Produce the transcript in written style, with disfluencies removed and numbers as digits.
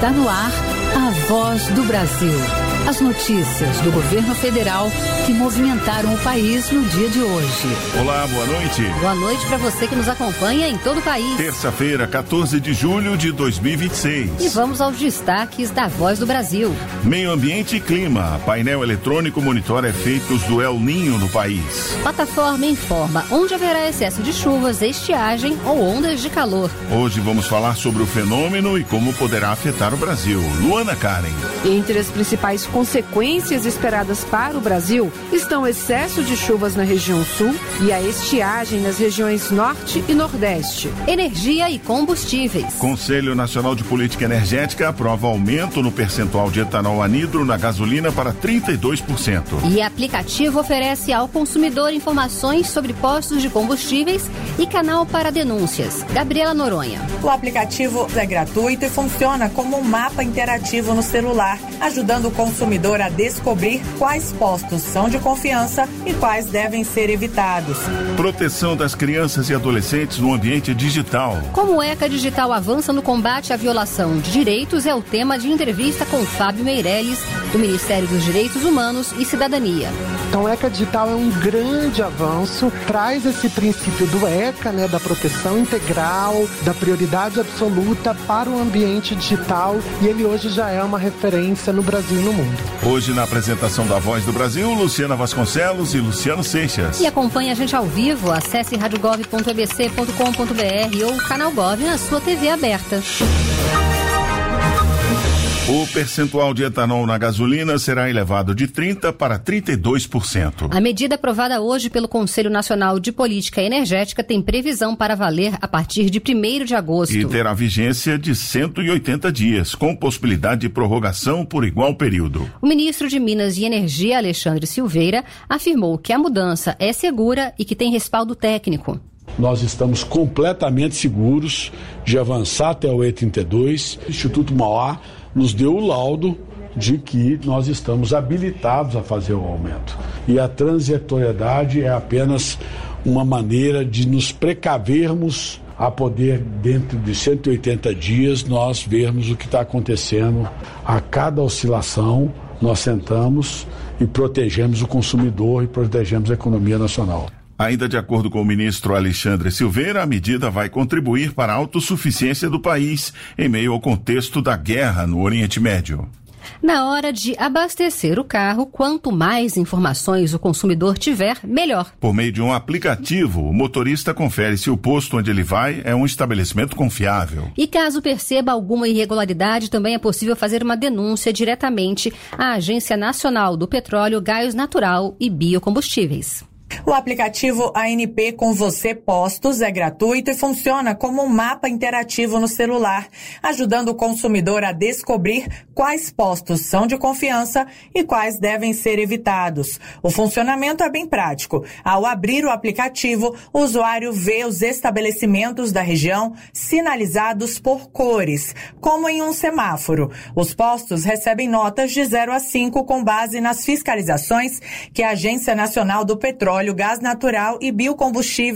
Está no ar a Voz do Brasil. As notícias do governo federal que movimentaram o país no dia de hoje. Olá, boa noite. Boa noite para você que nos acompanha em todo o país. Terça-feira, 14 de julho de 2026. E vamos aos destaques da Voz do Brasil. Meio Ambiente e Clima. Painel eletrônico monitora efeitos do El Ninho no país. Plataforma informa onde haverá excesso de chuvas, estiagem ou ondas de calor. Hoje vamos falar sobre o fenômeno e como poderá afetar o Brasil. Luana Karen. Entre as principais consequências esperadas para o Brasil estão o excesso de chuvas na região sul e a estiagem nas regiões norte e nordeste. Energia e combustíveis. Conselho Nacional de Política Energética aprova aumento no percentual de etanol anidro na gasolina para 32%. E aplicativo oferece ao consumidor informações sobre postos de combustíveis e canal para denúncias. Gabriela Noronha. O aplicativo é gratuito e funciona como um mapa interativo no celular, ajudando o consumidor a descobrir quais postos são de confiança e quais devem ser evitados. Proteção das crianças e adolescentes no ambiente digital. Como o ECA Digital avança no combate à violação de direitos é o tema de entrevista com Fábio Meirelles, do Ministério dos Direitos Humanos e Cidadania. Então, o ECA Digital é um grande avanço, traz esse princípio do ECA, da proteção integral, da prioridade absoluta para o ambiente digital, e ele hoje já é uma referência no Brasil e no mundo. Hoje, na apresentação da Voz do Brasil, Luciana Vasconcelos e Luciano Seixas. E acompanhe a gente ao vivo, acesse radiogov.ebc.com.br ou Canal Gov na sua TV aberta. O percentual de etanol na gasolina será elevado de 30% para 32%. A medida aprovada hoje pelo Conselho Nacional de Política Energética tem previsão para valer a partir de 1º de agosto. E terá vigência de 180 dias, com possibilidade de prorrogação por igual período. O ministro de Minas e Energia, Alexandre Silveira, afirmou que a mudança é segura e que tem respaldo técnico. Nós estamos completamente seguros de avançar até o E32. O Instituto Mauá nos deu o laudo de que nós estamos habilitados a fazer o aumento. E a transitoriedade é apenas uma maneira de nos precavermos a poder, dentro de 180 dias, nós vermos o que está acontecendo. A cada oscilação, nós sentamos e protegemos o consumidor e protegemos a economia nacional. Ainda de acordo com o ministro Alexandre Silveira, a medida vai contribuir para a autossuficiência do país em meio ao contexto da guerra no Oriente Médio. Na hora de abastecer o carro, quanto mais informações o consumidor tiver, melhor. Por meio de um aplicativo, o motorista confere se o posto onde ele vai é um estabelecimento confiável. E caso perceba alguma irregularidade, também é possível fazer uma denúncia diretamente à Agência Nacional do Petróleo, Gás Natural e Biocombustíveis. O aplicativo ANP com Você Postos é gratuito e funciona como um mapa interativo no celular, ajudando o consumidor a descobrir quais postos são de confiança e quais devem ser evitados. O funcionamento é bem prático. Ao abrir o aplicativo, o usuário vê os estabelecimentos da região sinalizados por cores, como em um semáforo. Os postos recebem notas de 0 a 5 com base nas fiscalizações que a Agência Nacional do Petróleo, Gás Natural e Biocombustíveis